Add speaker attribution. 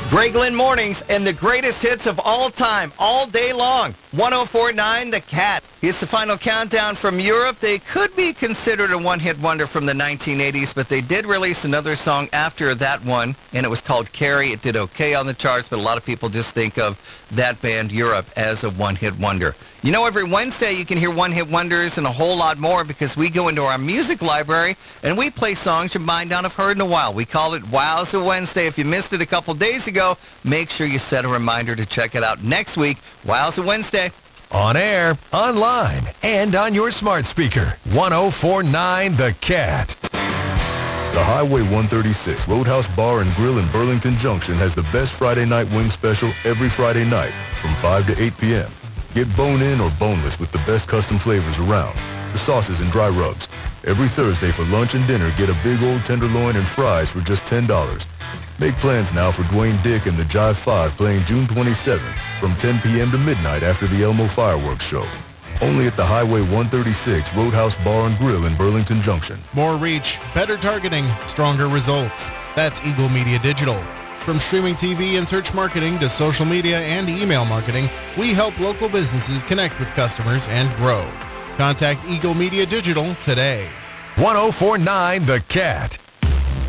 Speaker 1: Greg Lynn Mornings and the greatest hits of all time, all day long. 104.9 The Cat. It's the final countdown from Europe. They could be considered a one-hit wonder from the 1980s, but they did release another song after that one, and it was called Carrie. It did okay on the charts, but a lot of people just think of that band, Europe, as a one-hit wonder. You know, every Wednesday you can hear one-hit wonders and a whole lot more because we go into our music library and we play songs you might not have heard in a while. We call it Wowza Wednesday. If you missed it a couple days ago, make sure you set a reminder to check it out next week. Wowza Wednesday.
Speaker 2: On air, online, and on your smart speaker. 104.9 The Cat.
Speaker 3: The Highway 136 Roadhouse Bar and Grill in Burlington Junction has the best Friday night wing special every Friday night from 5 to 8 p.m. Get bone-in or boneless with the best custom flavors around, the sauces and dry rubs. Every Thursday for lunch and dinner, get a big old tenderloin and fries for just $10. Make plans now for Dwayne Dick and the Jive 5 playing June 27th from 10 p.m. to midnight after the Elmo Fireworks Show. Only at the Highway 136 Roadhouse Bar and Grill in Burlington Junction.
Speaker 4: More reach, better targeting, stronger results. That's Eagle Media Digital. From streaming TV and search marketing to social media and email marketing, we help local businesses connect with customers and grow. Contact Eagle Media Digital today.
Speaker 2: 104.9 The Cat.